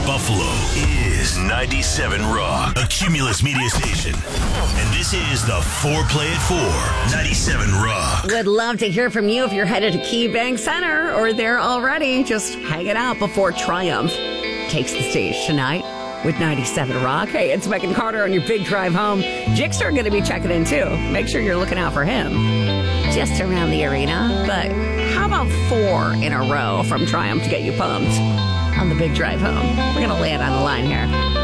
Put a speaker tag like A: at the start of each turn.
A: Buffalo is 97 Rock, a Cumulus media station. And this is the 4Play at 4, 97 Rock.
B: Would love to hear from you if you're headed to KeyBank Center or there already. Just hanging out before Triumph takes the stage tonight with 97 Rock. Hey, it's Megan Carter on your big drive home. Jixter going to be checking in too. Make sure you're looking out for him. Just around the arena. But how about 4 in a row from Triumph to get you pumped on the big drive home? We're going to lay it on the line here.